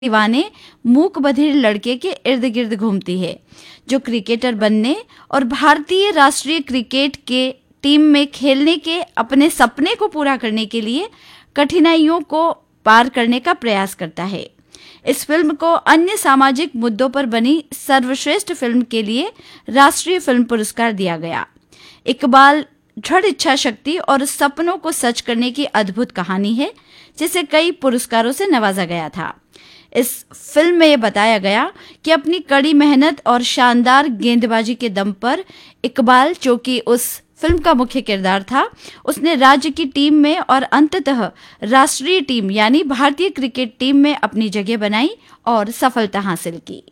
दीवाने मूक बधिर लड़के के इर्द गिर्द घूमती है जो क्रिकेटर बनने और भारतीय राष्ट्रीय क्रिकेट के टीम में खेलने के अपने सपने को पूरा करने के लिए कठिनाइयों को पार करने का प्रयास करता है। इस फिल्म को अन्य सामाजिक मुद्दों पर बनी सर्वश्रेष्ठ फिल्म के लिए राष्ट्रीय फिल्म पुरस्कार दिया गया। इकबाल दृढ़ इच्छा शक्ति और सपनों को सच करने की अद्भुत कहानी है जिसे कई पुरस्कारों से नवाजा गया था। इस फिल्म में ये बताया गया कि अपनी कड़ी मेहनत और शानदार गेंदबाजी के दम पर इकबाल, जो कि उस फिल्म का मुख्य किरदार था, उसने राज्य की टीम में और अंततः राष्ट्रीय टीम यानी भारतीय क्रिकेट टीम में अपनी जगह बनाई और सफलता हासिल की।